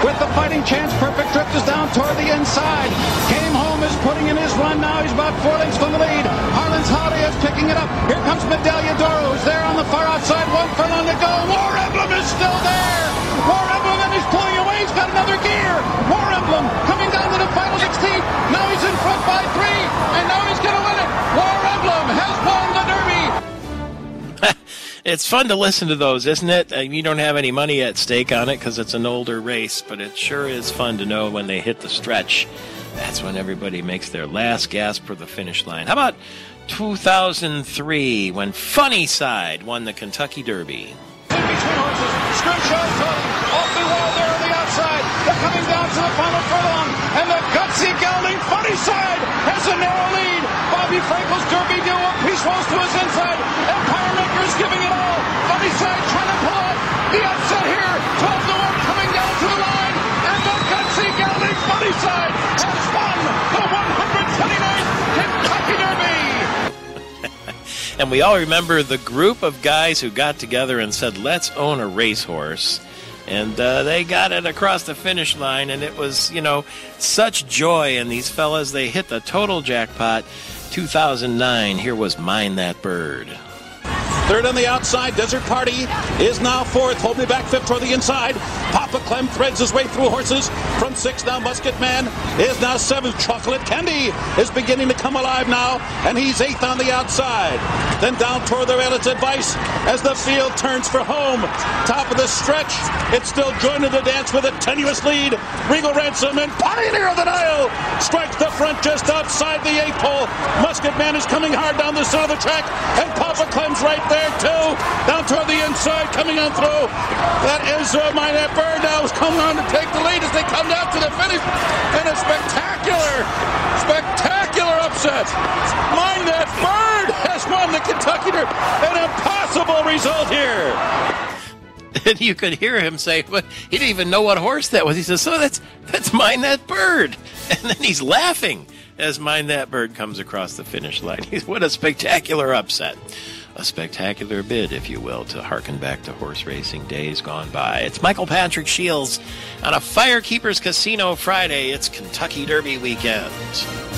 with the fighting chance. Perfect Drift is down toward the inside. Came Home is putting in his run now. He's about 4 lengths from the lead. Harlan's Holiday is picking it up. Here comes Medaglia d'Oro, who's there on the far outside. 1 furlong to go. War Emblem is still there. War Emblem, and he's pulling away. He's got another gear. War Emblem coming down to the final 16. Now he's in front by 3, and now he's going to win it. War Emblem has won the Derby. It's fun to listen to those, isn't it? You don't have any money at stake on it because it's an older race, but it sure is fun to know when they hit the stretch. That's when everybody makes their last gasp for the finish line. How about 2003 when Funny Side won the Kentucky Derby? In between horses, Scrimshaw's running off the wall there on the outside. They're coming down to the final furlong, and the gutsy gelding Funny Side has a narrow lead. Bobby Frankel's Derby duo, Peace rolls to his inside. Empire Maker's giving it all. Funny Side trying to pull off the upset here. 12 to 1 coming down to the line, and the gutsy gelding Funny Side has won the 129th Kentucky Derby. And we all remember the group of guys who got together and said, let's own a racehorse. And they got it across the finish line, and it was, such joy in these fellas. They hit the total jackpot. 2009, here was Mind That Bird. Third on the outside, Desert Party is now fourth. Hold Me Back fifth toward the inside. Papa Clem threads his way through horses. From 6 now, Musket Man is now 7th. Chocolate Candy is beginning to come alive now, and he's 8th on the outside. Then down toward the rail, it's Advice as the field turns for home. Top of the stretch, it's still joining the dance with a tenuous lead. Regal Ransom and Pioneer of the Nile strikes the front just outside the 8th hole. Musket Man is coming hard down the center of the track, and Papa Clem's right there too. Down toward the inside, coming on through. That is Mind That Bird now is coming on to take the lead as they come down to the finish. And a spectacular upset. Mind That Bird has won the Kentucky Derby. An impossible result here. And you could hear him say, but he didn't even know what horse that was. He says, so that's Mind That Bird. And then he's laughing as Mind That Bird comes across the finish line. What a spectacular upset. A spectacular bid, if you will, to harken back to horse racing days gone by. It's Michael Patrick Shields on a Firekeepers Casino Friday. It's Kentucky Derby weekend.